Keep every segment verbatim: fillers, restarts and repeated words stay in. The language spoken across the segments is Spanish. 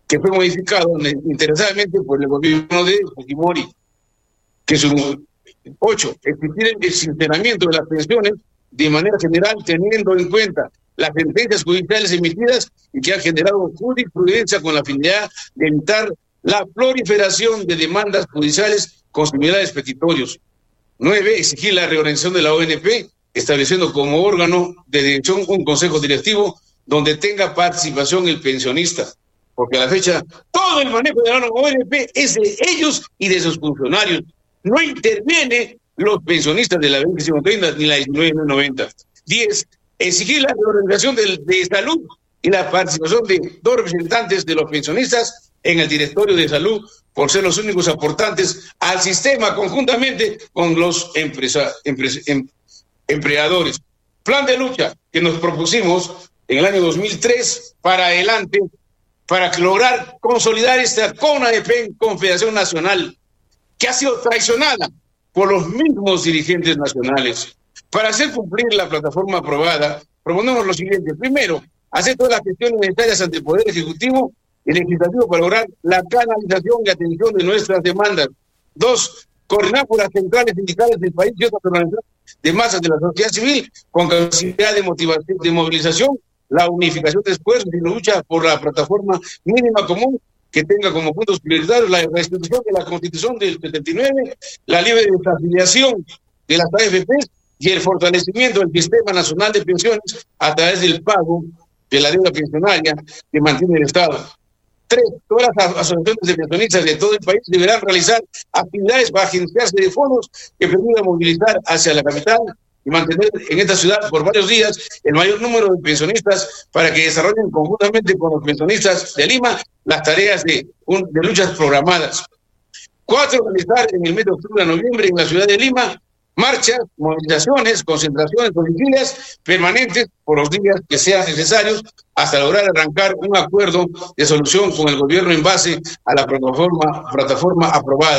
que fue modificado interesadamente por el gobierno de Fujimori, que es un ocho, exigir el sinceramiento de las pensiones de manera general, teniendo en cuenta las sentencias judiciales emitidas y que han generado jurisprudencia con la finalidad de evitar la proliferación de demandas judiciales con similares petitorios. Nueve, exigir la reorganización de la O N P, estableciendo como órgano de dirección un consejo directivo donde tenga participación el pensionista, porque a la fecha todo el manejo de la O N P es de ellos y de sus funcionarios. No interviene los pensionistas de la veinticinco treinta ni la diecinueve noventa. Diez, exigir la reorganización de, de salud y la participación de dos representantes de los pensionistas en el directorio de salud, por ser los únicos aportantes al sistema conjuntamente con los empresa, empresa, em, empleadores. Plan de lucha que nos propusimos en el año dos mil tres para adelante para lograr consolidar esta CONADEPEN, Confederación Nacional, que ha sido traicionada por los mismos dirigentes nacionales. Para hacer cumplir la plataforma aprobada, proponemos lo siguiente. Primero, hacer todas las gestiones necesarias ante el Poder Ejecutivo y Legislativo para lograr la canalización y atención de nuestras demandas. Dos, coordinar por las centrales sindicales del país y otras organizaciones de masas de la sociedad civil con capacidad de, motivación, de movilización, la unificación de esfuerzos y la lucha por la plataforma mínima común que tenga como puntos prioritarios la restitución de la Constitución del setenta y nueve, la libre desafiliación de las A F Pes y el fortalecimiento del Sistema Nacional de Pensiones a través del pago de la deuda pensionaria que mantiene el Estado. Tres, todas las asociaciones de pensionistas de todo el país deberán realizar actividades para agenciarse de fondos que permitan movilizar hacia la capital y mantener en esta ciudad por varios días el mayor número de pensionistas para que desarrollen conjuntamente con los pensionistas de Lima las tareas de, un, de luchas programadas. Cuatro, realizar en el mes de octubre a noviembre en la ciudad de Lima marchas, movilizaciones, concentraciones o vigilias permanentes por los días que sean necesarios hasta lograr arrancar un acuerdo de solución con el gobierno en base a la plataforma, plataforma aprobada.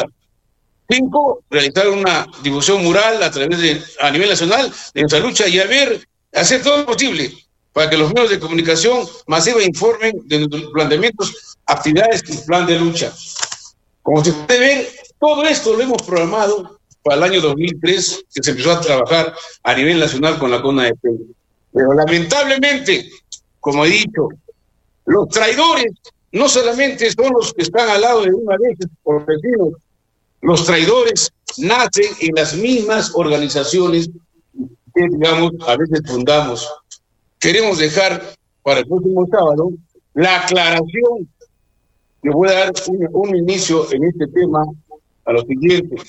Cinco, realizar una difusión mural a través de, a nivel nacional de nuestra lucha y a ver, hacer todo lo posible para que los medios de comunicación masiva informen de nuestros planteamientos, actividades y plan de lucha. Como se puede ver, todo esto lo hemos programado para el año dos mil tres, que se empezó a trabajar a nivel nacional con la CONADEPEN. Pero lamentablemente, como he dicho, los traidores no solamente son los que están al lado de una vez por vecinos, los traidores nacen en las mismas organizaciones que, digamos, a veces fundamos. Queremos dejar para el próximo sábado la aclaración que voy a dar un, un inicio en este tema a lo siguiente.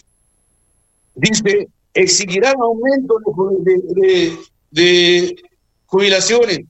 Dice, exigirán aumento de, de, de jubilaciones.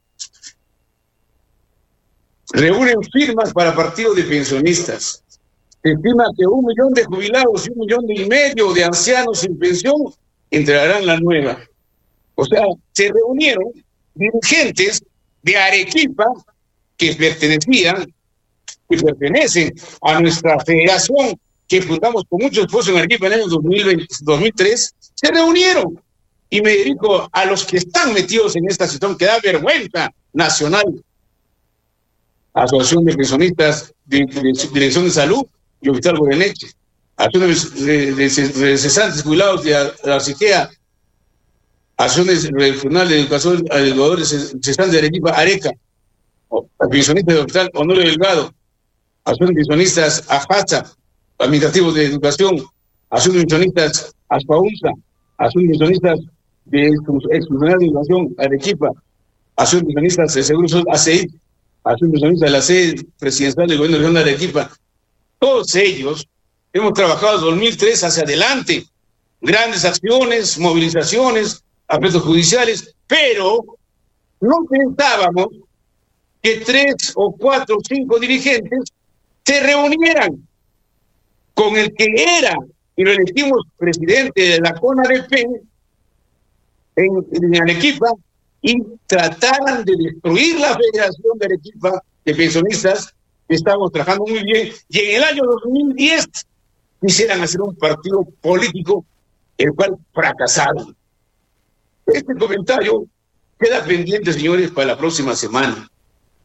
Reúnen firmas para partidos de pensionistas. Se estima que un millón de jubilados y un millón y medio de ancianos sin pensión entregarán la nueva. O sea, se reunieron dirigentes de Arequipa que pertenecían, que pertenecen a nuestra federación que fundamos con mucho esfuerzo en Arequipa en el año dos mil veinte, dos mil tres, se reunieron. Y me dedico a los que están metidos en esta situación que da vergüenza nacional. Asociación de Pensionistas de, de, de Dirección de Salud y Hospital Goyeneche, Asociación de, de, de, de cesantes jubilados de la CIGEA, Asociación Regional de Educación a Educadores Cesantes de Arequipa, ARECA, Pensionistas del Hospital Honorio Delgado, Asociación de Pensionistas AJASA, Administrativos de Educación, Asociación de Pensionistas ASPAUNSA, Asociación de Pensionistas de Exclusión de Educación Arequipa, Asociación de Pensionistas de Seguro Social A C I, Asociación de Pensionistas de la sede presidencial del Gobierno Regional de Arequipa. Todos ellos hemos trabajado desde dos mil tres hacia adelante, grandes acciones, movilizaciones, aspectos judiciales, pero no pensábamos que tres o cuatro o cinco dirigentes se reunieran con el que era, y lo elegimos presidente de la CONADEPEN en, en Arequipa, y trataran de destruir la Federación de Arequipa de Pensionistas, que estamos trabajando muy bien, y en el año dos mil diez quisieran hacer un partido político, el cual fracasaron. Este comentario queda pendiente, señores, para la próxima semana.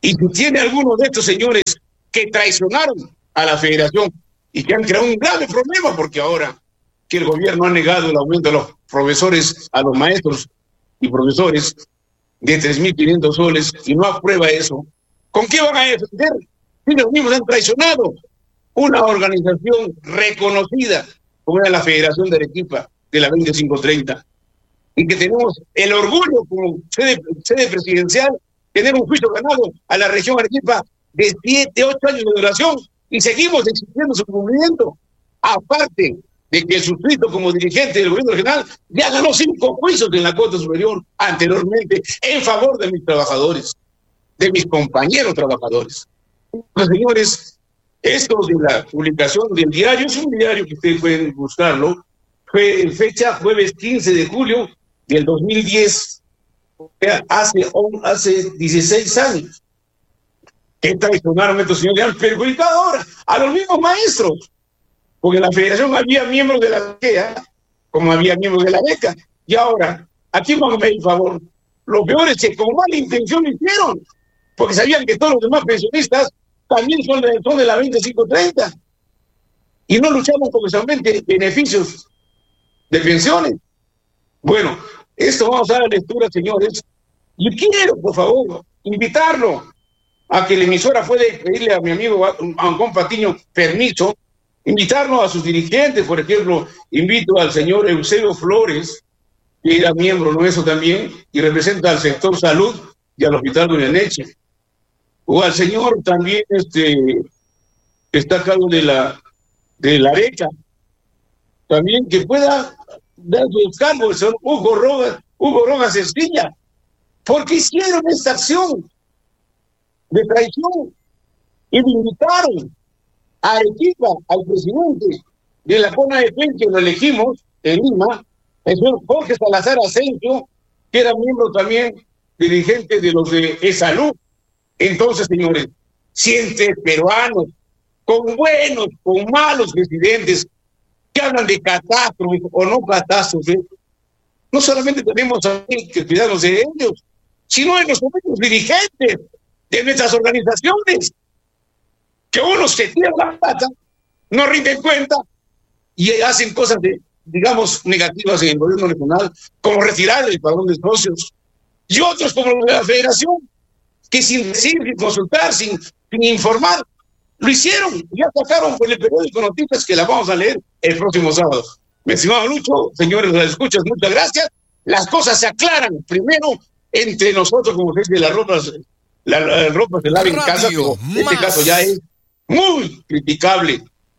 Y si tiene alguno de estos señores que traicionaron a la federación y que han creado un grave problema, porque ahora que el gobierno ha negado el aumento de los profesores, a los maestros y profesores de tres mil quinientos soles y no aprueba eso, ¿con qué van a defender? Si los mismos han traicionado una organización reconocida como era la Federación de Arequipa de la veinticinco treinta, y que tenemos el orgullo como sede, sede presidencial, tener un juicio ganado a la región Arequipa de siete, ocho años de duración, y seguimos exigiendo su cumplimiento, aparte de que el suscrito como dirigente del gobierno regional ya ganó cinco juicios en la Corte Superior anteriormente en favor de mis trabajadores, de mis compañeros trabajadores. Pues, señores, esto de la publicación del diario, es un diario que ustedes pueden buscarlo, fue en fecha jueves quince de julio del dos mil diez, o sea, hace, hace dieciséis años. Que traicionaron estos señores, han perjudicado ahora a los mismos maestros, porque en la federación había miembros de la beca, como había miembros de la beca, y ahora, ¿a quién van a pedir favor? Lo peor es que con mala intención lo hicieron, porque sabían que todos los demás pensionistas también son de, son de la veinticinco treinta, y no luchamos por solamente beneficios de pensiones. Bueno, esto vamos a dar lectura, señores, y quiero, por favor, invitarlo a que la emisora puede pedirle a mi amigo Ancón Patiño permiso, invitarnos a sus dirigentes. Por ejemplo, invito al señor Eusebio Flores, que era miembro nuestro también, y representa al sector salud y al hospital Doña Neche, o al señor también, este, que está a cargo de la, de la beca, también que pueda dar sus cargos, el señor Hugo Rojas, Hugo Rojas Esquilla, porque hicieron esta acción de traición y le invitaron a Arequipa al presidente de la zona de Pen, que lo elegimos en Lima, el señor Jorge Salazar Asensio, que era miembro también dirigente de los de E-Salud. Entonces, señores, si entre peruanos, con buenos, con malos presidentes, que hablan de catástrofes o no catástrofes, no solamente tenemos que cuidarnos de ellos, sino de los propios dirigentes de nuestras organizaciones, que unos se tiran la plata, no rinden cuenta y hacen cosas, de, digamos, negativas en el gobierno regional, como retirar el padrón de socios, y otros como la federación, que sin decir, sin consultar, sin, sin informar, lo hicieron, ya sacaron por el periódico noticias que las vamos a leer el próximo sábado. Mi estimado Lucho, señores de las escuchas, muchas gracias. Las cosas se aclaran primero entre nosotros, como se dice, las ropas, la, la ropa se lava en casa, pero este caso ya es muy criticable.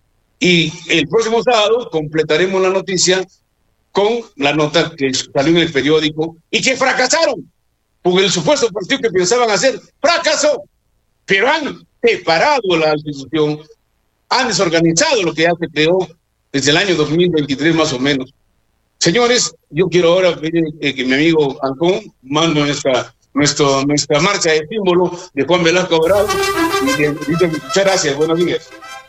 Y el próximo sábado completaremos la noticia con la nota que salió en el periódico y que fracasaron, porque el supuesto partido que pensaban hacer fracasó, pero han separado la institución, han desorganizado lo que ya se creó desde el año dos mil veintitrés más o menos. Señores, yo quiero ahora pedir eh, que mi amigo Ancón mande nuestra, nuestro, nuestra marcha de símbolo de Juan Velasco Bravo. Y, y, y, muchas gracias, buenos días.